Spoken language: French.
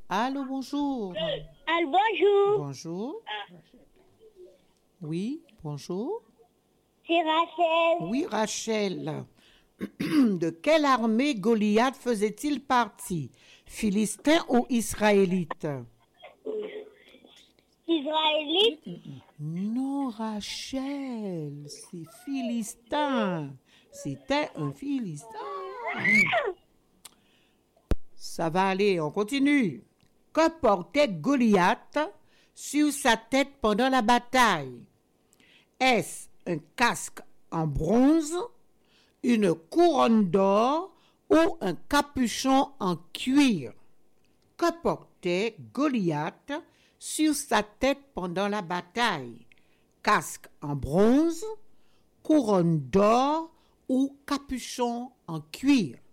Allô, bonjour. Bonjour, Bonjour. Oui, bonjour. c'est Rachel. Oui, Rachel. De quelle armée Goliath faisait-il partie? Philistin ou israélite? Israélite. Non, Rachel, c'est Philistin. C'était un Philistin. Ça va aller, on continue. Que portait Goliath sur sa tête pendant la bataille? Est-ce un casque en bronze, une couronne d'or ou un capuchon en cuir? Que portait Goliath sur sa tête pendant la bataille? Casque en bronze, couronne d'or ou capuchon en cuir?